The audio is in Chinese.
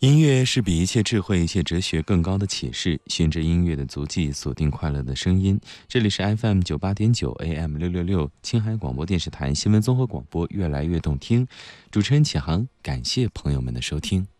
音乐是比一切智慧、一切哲学更高的启示。循着音乐的足迹，锁定快乐的声音。这里是 FM98.9 AM666 青海广播电视台新闻综合广播，越来越动听。主持人启航，感谢朋友们的收听。